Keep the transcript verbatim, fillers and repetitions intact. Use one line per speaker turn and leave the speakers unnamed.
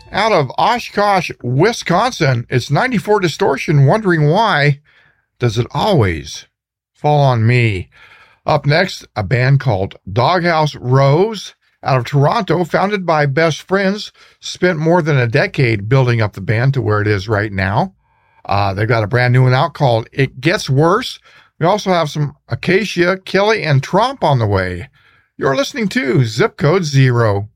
Out of Oshkosh, Wisconsin, it's ninety-four Distortion, wondering why does it always fall on me? Up next, a band called Doghouse Rose out of Toronto, founded by best friends, spent more than a decade building up the band to where it is right now. Uh, they've got a brand new one out called It Gets Worse. We also have some Acacia, Kelly, and Tromp on the way. You're listening to Zip Code Zero.